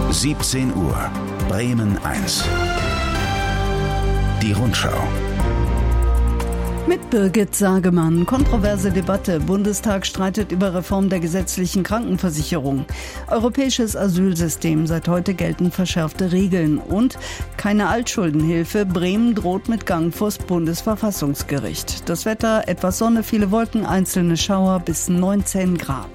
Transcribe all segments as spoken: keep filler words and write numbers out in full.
siebzehn Uhr, Bremen eins. Die Rundschau. Mit Birgit Sagemann. Kontroverse Debatte. Bundestag streitet über Reform der gesetzlichen Krankenversicherung. Europäisches Asylsystem. Seit heute gelten verschärfte Regeln. Und keine Altschuldenhilfe. Bremen droht mit Gang vors Bundesverfassungsgericht. Das Wetter, etwas Sonne, viele Wolken, einzelne Schauer bis neunzehn Grad.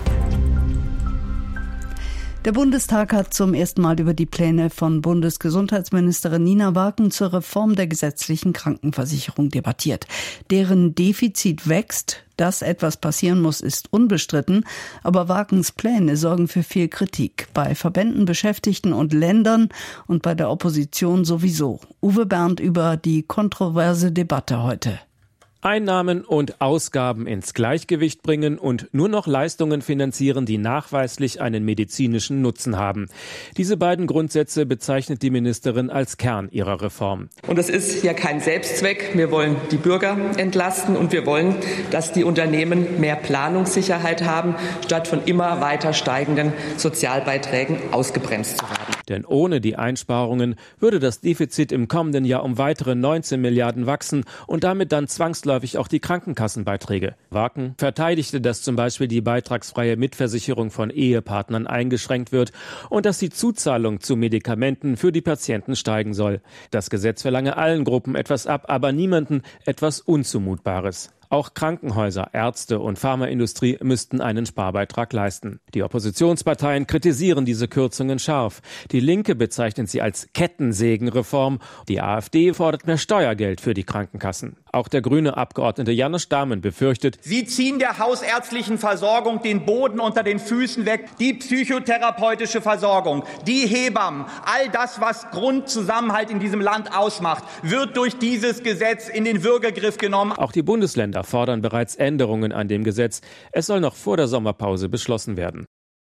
Der Bundestag hat zum ersten Mal über die Pläne von Bundesgesundheitsministerin Nina Waken zur Reform der gesetzlichen Krankenversicherung debattiert. Deren Defizit wächst. Dass etwas passieren muss, ist unbestritten. Aber Wakens Pläne sorgen für viel Kritik. Bei Verbänden, Beschäftigten und Ländern und bei der Opposition sowieso. Uwe Bernd über die kontroverse Debatte heute. Einnahmen und Ausgaben ins Gleichgewicht bringen und nur noch Leistungen finanzieren, die nachweislich einen medizinischen Nutzen haben. Diese beiden Grundsätze bezeichnet die Ministerin als Kern ihrer Reform. Und es ist ja kein Selbstzweck. Wir wollen die Bürger entlasten und wir wollen, dass die Unternehmen mehr Planungssicherheit haben, statt von immer weiter steigenden Sozialbeiträgen ausgebremst zu werden. Denn ohne die Einsparungen würde das Defizit im kommenden Jahr um weitere neunzehn Milliarden wachsen und damit dann zwangsläufig auch die Krankenkassenbeiträge. Waken verteidigte, dass zum Beispiel die beitragsfreie Mitversicherung von Ehepartnern eingeschränkt wird und dass die Zuzahlung zu Medikamenten für die Patienten steigen soll. Das Gesetz verlange allen Gruppen etwas ab, aber niemanden etwas Unzumutbares. Auch Krankenhäuser, Ärzte und Pharmaindustrie müssten einen Sparbeitrag leisten. Die Oppositionsparteien kritisieren diese Kürzungen scharf. Die Linke bezeichnet sie als Kettensägenreform. Die AfD fordert mehr Steuergeld für die Krankenkassen. Auch der grüne Abgeordnete Janusz Dahmen befürchtet, Sie ziehen der hausärztlichen Versorgung den Boden unter den Füßen weg. Die psychotherapeutische Versorgung, die Hebammen, all das, was Grundzusammenhalt in diesem Land ausmacht, wird durch dieses Gesetz in den Würgegriff genommen. Auch die Bundesländer fordern bereits Änderungen an dem Gesetz. Es soll noch vor der Sommerpause beschlossen werden.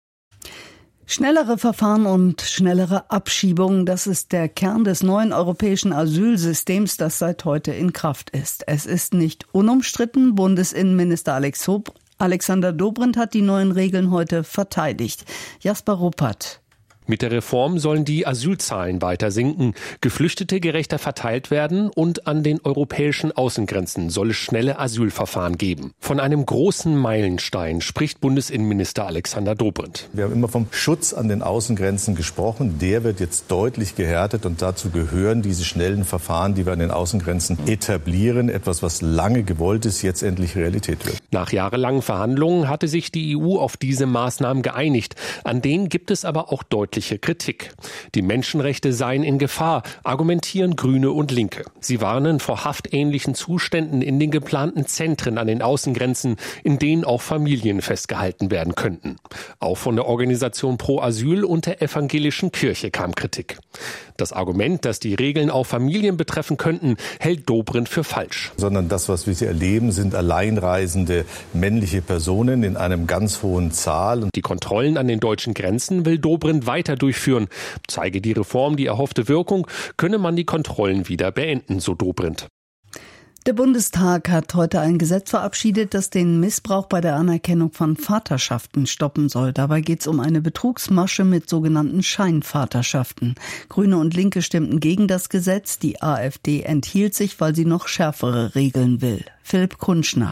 Schnellere Verfahren und schnellere Abschiebungen, das ist der Kern des neuen europäischen Asylsystems, das seit heute in Kraft ist. Es ist nicht unumstritten. Bundesinnenminister Alex Hob- Alexander Dobrindt hat die neuen Regeln heute verteidigt. Jasper Ruppert. Mit der Reform sollen die Asylzahlen weiter sinken, Geflüchtete gerechter verteilt werden und an den europäischen Außengrenzen soll es schnelle Asylverfahren geben. Von einem großen Meilenstein spricht Bundesinnenminister Alexander Dobrindt. Wir haben immer vom Schutz an den Außengrenzen gesprochen. Der wird jetzt deutlich gehärtet und dazu gehören diese schnellen Verfahren, die wir an den Außengrenzen etablieren. Etwas, was lange gewollt ist, jetzt endlich Realität wird. Nach jahrelangen Verhandlungen hatte sich die E U auf diese Maßnahmen geeinigt. An denen gibt es aber auch deutlich Kritik. Die Menschenrechte seien in Gefahr, argumentieren Grüne und Linke. Sie warnen vor haftähnlichen Zuständen in den geplanten Zentren an den Außengrenzen, in denen auch Familien festgehalten werden könnten. Auch von der Organisation Pro Asyl und der evangelischen Kirche kam Kritik. Das Argument, dass die Regeln auch Familien betreffen könnten, hält Dobrindt für falsch. Sondern das, was wir hier erleben, sind alleinreisende männliche Personen in einem ganz hohen Zahl. Die Kontrollen an den deutschen Grenzen will Dobrindt weiter durchführen. Zeige die Reform die erhoffte Wirkung, könne man die Kontrollen wieder beenden, so Dobrindt. Der Bundestag hat heute ein Gesetz verabschiedet, das den Missbrauch bei der Anerkennung von Vaterschaften stoppen soll. Dabei geht es um eine Betrugsmasche mit sogenannten Scheinvaterschaften. Grüne und Linke stimmten gegen das Gesetz. Die AfD enthielt sich, weil sie noch schärfere Regeln will. Philipp Kunschner.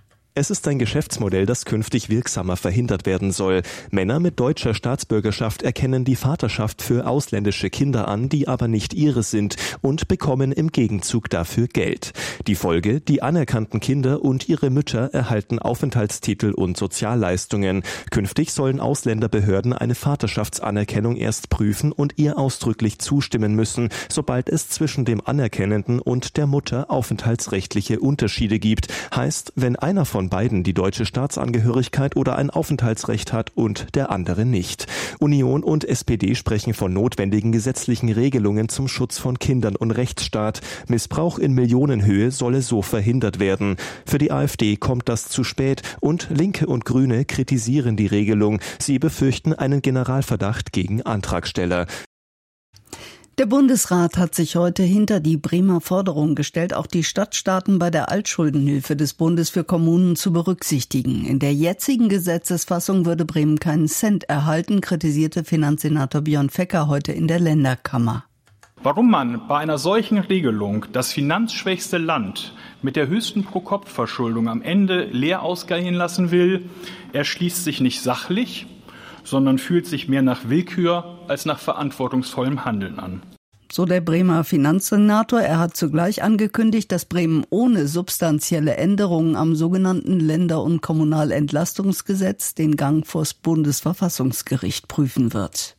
Es ist ein Geschäftsmodell, das künftig wirksamer verhindert werden soll. Männer mit deutscher Staatsbürgerschaft erkennen die Vaterschaft für ausländische Kinder an, die aber nicht ihre sind, und bekommen im Gegenzug dafür Geld. Die Folge: Die anerkannten Kinder und ihre Mütter erhalten Aufenthaltstitel und Sozialleistungen. Künftig sollen Ausländerbehörden eine Vaterschaftsanerkennung erst prüfen und ihr ausdrücklich zustimmen müssen, sobald es zwischen dem Anerkennenden und der Mutter aufenthaltsrechtliche Unterschiede gibt. Heißt, wenn einer von beiden die deutsche Staatsangehörigkeit oder ein Aufenthaltsrecht hat und der andere nicht. Union und S P D sprechen von notwendigen gesetzlichen Regelungen zum Schutz von Kindern und Rechtsstaat. Missbrauch in Millionenhöhe solle so verhindert werden. Für die AfD kommt das zu spät und Linke und Grüne kritisieren die Regelung. Sie befürchten einen Generalverdacht gegen Antragsteller. Der Bundesrat hat sich heute hinter die Bremer Forderung gestellt, auch die Stadtstaaten bei der Altschuldenhilfe des Bundes für Kommunen zu berücksichtigen. In der jetzigen Gesetzesfassung würde Bremen keinen Cent erhalten, kritisierte Finanzsenator Björn Fecker heute in der Länderkammer. Warum man bei einer solchen Regelung das finanzschwächste Land mit der höchsten Pro-Kopf-Verschuldung am Ende leer ausgehen lassen will, erschließt sich nicht sachlich, sondern fühlt sich mehr nach Willkür als nach verantwortungsvollem Handeln an. So der Bremer Finanzsenator. Er hat zugleich angekündigt, dass Bremen ohne substanzielle Änderungen am sogenannten Länder- und Kommunalentlastungsgesetz den Gang vors Bundesverfassungsgericht prüfen wird.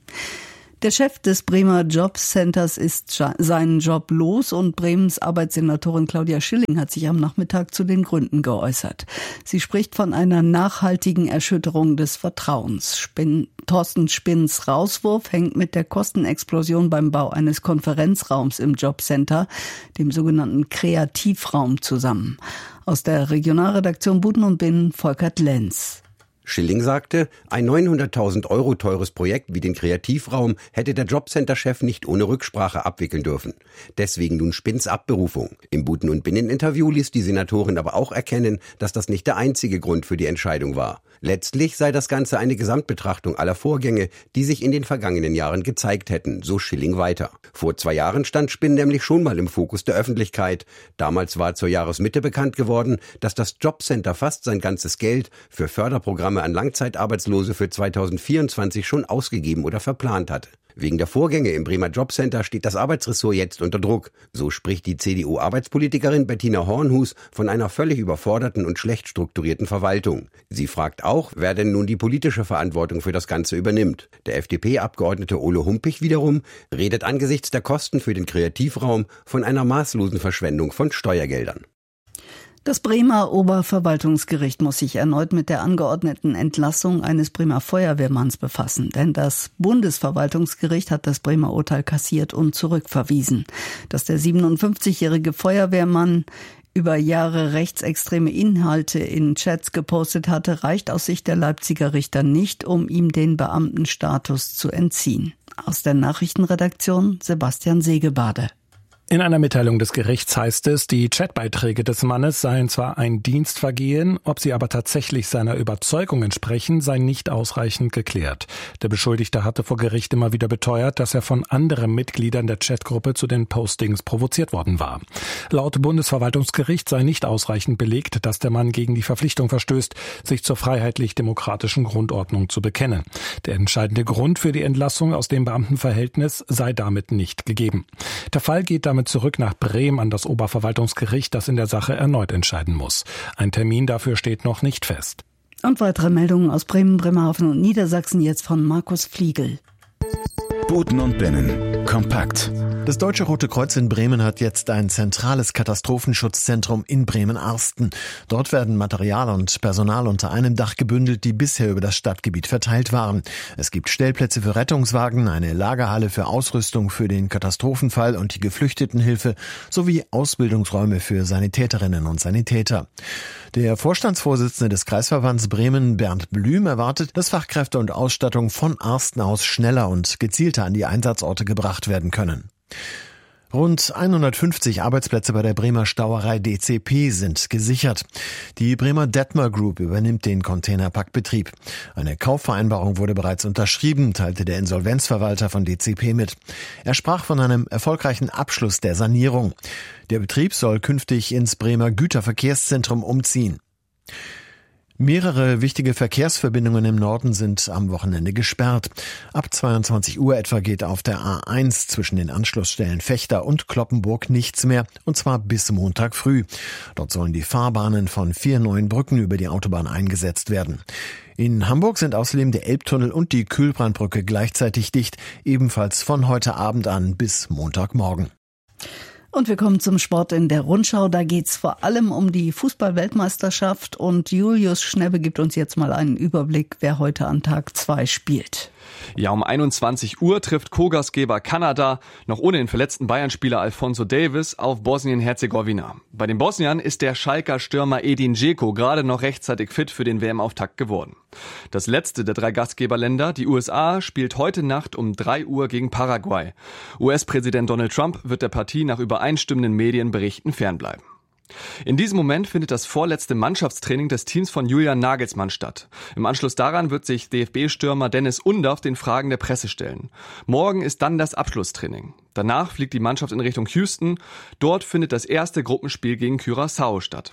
Der Chef des Bremer Jobcenters ist seinen Job los und Bremens Arbeitssenatorin Claudia Schilling hat sich am Nachmittag zu den Gründen geäußert. Sie spricht von einer nachhaltigen Erschütterung des Vertrauens. Spinn, Thorsten Spinns Rauswurf hängt mit der Kostenexplosion beim Bau eines Konferenzraums im Jobcenter, dem sogenannten Kreativraum, zusammen. Aus der Regionalredaktion Buten und Binnen Volkert Lenz. Schilling sagte, ein neunhunderttausend Euro teures Projekt wie den Kreativraum hätte der Jobcenter-Chef nicht ohne Rücksprache abwickeln dürfen. Deswegen nun Spinns Abberufung. Im Buten- und Binnen-Interview ließ die Senatorin aber auch erkennen, dass das nicht der einzige Grund für die Entscheidung war. Letztlich sei das Ganze eine Gesamtbetrachtung aller Vorgänge, die sich in den vergangenen Jahren gezeigt hätten, so Schilling weiter. Vor zwei Jahren stand Spinn nämlich schon mal im Fokus der Öffentlichkeit. Damals war zur Jahresmitte bekannt geworden, dass das Jobcenter fast sein ganzes Geld für Förderprogramme an Langzeitarbeitslose für zweitausendvierundzwanzig schon ausgegeben oder verplant hatte. Wegen der Vorgänge im Bremer Jobcenter steht das Arbeitsressort jetzt unter Druck. So spricht die C D U-Arbeitspolitikerin Bettina Hornhuß von einer völlig überforderten und schlecht strukturierten Verwaltung. Sie fragt auch, wer denn nun die politische Verantwortung für das Ganze übernimmt. Der F D P-Abgeordnete Ole Humpich wiederum redet angesichts der Kosten für den Kreativraum von einer maßlosen Verschwendung von Steuergeldern. Das Bremer Oberverwaltungsgericht muss sich erneut mit der angeordneten Entlassung eines Bremer Feuerwehrmanns befassen. Denn das Bundesverwaltungsgericht hat das Bremer Urteil kassiert und zurückverwiesen. Dass der siebenundfünfzigjährige Feuerwehrmann über Jahre rechtsextreme Inhalte in Chats gepostet hatte, reicht aus Sicht der Leipziger Richter nicht, um ihm den Beamtenstatus zu entziehen. Aus der Nachrichtenredaktion Sebastian Segebade. In einer Mitteilung des Gerichts heißt es, die Chatbeiträge des Mannes seien zwar ein Dienstvergehen, ob sie aber tatsächlich seiner Überzeugung entsprechen, sei nicht ausreichend geklärt. Der Beschuldigte hatte vor Gericht immer wieder beteuert, dass er von anderen Mitgliedern der Chatgruppe zu den Postings provoziert worden war. Laut Bundesverwaltungsgericht sei nicht ausreichend belegt, dass der Mann gegen die Verpflichtung verstößt, sich zur freiheitlich-demokratischen Grundordnung zu bekennen. Der entscheidende Grund für die Entlassung aus dem Beamtenverhältnis sei damit nicht gegeben. Der Fall geht damit zurück nach Bremen an das Oberverwaltungsgericht, das in der Sache erneut entscheiden muss. Ein Termin dafür steht noch nicht fest. Und weitere Meldungen aus Bremen, Bremerhaven und Niedersachsen jetzt von Markus Fliegel. Buten und Binnen. Kompakt. Das Deutsche Rote Kreuz in Bremen hat jetzt ein zentrales Katastrophenschutzzentrum in Bremen-Arsten. Dort werden Material und Personal unter einem Dach gebündelt, die bisher über das Stadtgebiet verteilt waren. Es gibt Stellplätze für Rettungswagen, eine Lagerhalle für Ausrüstung für den Katastrophenfall und die Geflüchtetenhilfe sowie Ausbildungsräume für Sanitäterinnen und Sanitäter. Der Vorstandsvorsitzende des Kreisverbands Bremen, Bernd Blüm, erwartet, dass Fachkräfte und Ausstattung von Arsten aus schneller und gezielter an die Einsatzorte gebracht werden können. Rund hundertfünfzig Arbeitsplätze bei der Bremer Stauerei D C P sind gesichert. Die Bremer Detmer Group übernimmt den Containerpackbetrieb. Eine Kaufvereinbarung wurde bereits unterschrieben, teilte der Insolvenzverwalter von D C P mit. Er sprach von einem erfolgreichen Abschluss der Sanierung. Der Betrieb soll künftig ins Bremer Güterverkehrszentrum umziehen. Mehrere wichtige Verkehrsverbindungen im Norden sind am Wochenende gesperrt. Ab zweiundzwanzig Uhr etwa geht auf der A eins zwischen den Anschlussstellen Vechta und Cloppenburg nichts mehr, und zwar bis Montag früh. Dort sollen die Fahrbahnen von vier neuen Brücken über die Autobahn eingesetzt werden. In Hamburg sind außerdem der Elbtunnel und die Kühlbrandbrücke gleichzeitig dicht, ebenfalls von heute Abend an bis Montagmorgen. Und wir kommen zum Sport in der Rundschau. Da geht's vor allem um die Fußball-Weltmeisterschaft und Julius Schnebbe gibt uns jetzt mal einen Überblick, wer heute an Tag zwei spielt. Ja, um einundzwanzig Uhr trifft Co-Gastgeber Kanada, noch ohne den verletzten Bayern-Spieler Alphonso Davies, auf Bosnien-Herzegowina. Bei den Bosniern ist der Schalker Stürmer Edin Dzeko gerade noch rechtzeitig fit für den W M-Auftakt geworden. Das letzte der drei Gastgeberländer, die U S A, spielt heute Nacht um drei Uhr gegen Paraguay. U S-Präsident Donald Trump wird der Partie nach übereinstimmenden Medienberichten fernbleiben. In diesem Moment findet das vorletzte Mannschaftstraining des Teams von Julian Nagelsmann statt. Im Anschluss daran wird sich D F B-Stürmer Dennis Undaff den Fragen der Presse stellen. Morgen ist dann das Abschlusstraining. Danach fliegt die Mannschaft in Richtung Houston. Dort findet das erste Gruppenspiel gegen Curaçao statt.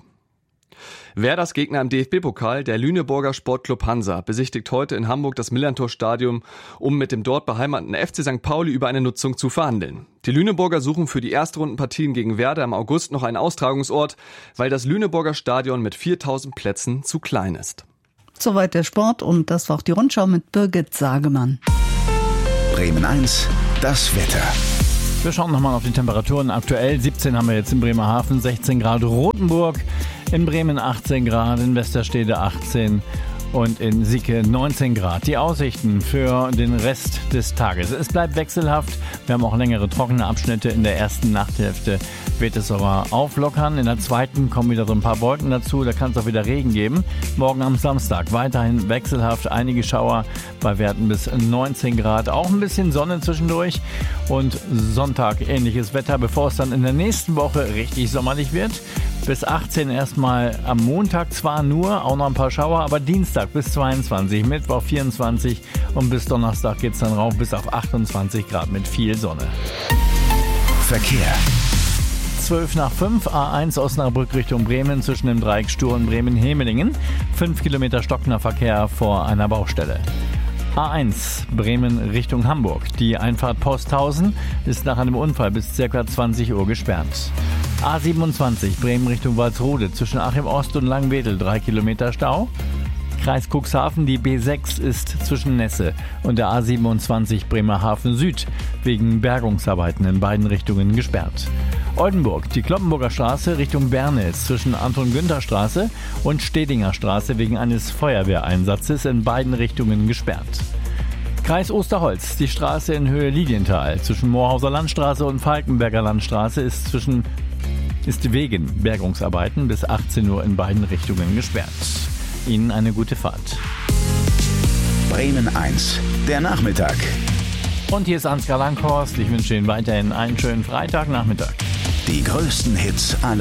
Werders Gegner im D F B-Pokal, der Lüneburger Sportclub Hansa, besichtigt heute in Hamburg das Millerntor-Stadion, um mit dem dort beheimateten F C Sankt Pauli über eine Nutzung zu verhandeln. Die Lüneburger suchen für die Erstrundenpartien gegen Werder im August noch einen Austragungsort, weil das Lüneburger Stadion mit viertausend Plätzen zu klein ist. Soweit der Sport und das war auch die Rundschau mit Birgit Sagemann. Bremen eins, das Wetter. Wir schauen nochmal auf die Temperaturen. Aktuell siebzehn haben wir jetzt in Bremerhaven, sechzehn Grad Rothenburg, in Bremen achtzehn Grad, in Westerstede achtzehn und in Sieke neunzehn Grad. Die Aussichten für den Rest des Tages. Es bleibt wechselhaft. Wir haben auch längere trockene Abschnitte. In der ersten Nachthälfte wird es aber auflockern. In der zweiten kommen wieder so ein paar Wolken dazu. Da kann es auch wieder Regen geben. Morgen am Samstag weiterhin wechselhaft. Einige Schauer bei Werten bis neunzehn Grad. Auch ein bisschen Sonne zwischendurch. Und Sonntag ähnliches Wetter, bevor es dann in der nächsten Woche richtig sommerlich wird. Bis achtzehn erstmal am Montag zwar nur, auch noch ein paar Schauer, aber Dienstag bis zweiundzwanzig, Mittwoch vierundzwanzig und bis Donnerstag geht es dann rauf bis auf achtundzwanzig Grad mit viel Sonne. Verkehr. zwölf nach fünf, A eins Osnabrück Richtung Bremen zwischen dem Dreieck Stur und Bremen-Hemelingen. fünf Kilometer stockender Verkehr vor einer Baustelle. A eins Bremen Richtung Hamburg. Die Einfahrt Posthausen ist nach einem Unfall bis ca. zwanzig Uhr gesperrt. A siebenundzwanzig Bremen Richtung Walsrode zwischen Achim Ost und Langwedel drei Kilometer Stau. Kreis Cuxhaven, die B sechs ist zwischen Nesse und der A siebenundzwanzig Bremerhaven Süd wegen Bergungsarbeiten in beiden Richtungen gesperrt. Oldenburg, die Kloppenburger Straße Richtung Bernitz zwischen Anton-Günther-Straße und Stedinger Straße wegen eines Feuerwehreinsatzes in beiden Richtungen gesperrt. Kreis Osterholz, die Straße in Höhe Lilienthal zwischen Moorhauser Landstraße und Falkenberger Landstraße ist zwischen ist wegen Bergungsarbeiten bis achtzehn Uhr in beiden Richtungen gesperrt. Ihnen eine gute Fahrt. Bremen eins, der Nachmittag. Und hier ist Ansgar Langhorst. Ich wünsche Ihnen weiterhin einen schönen Freitagnachmittag. Die größten Hits aller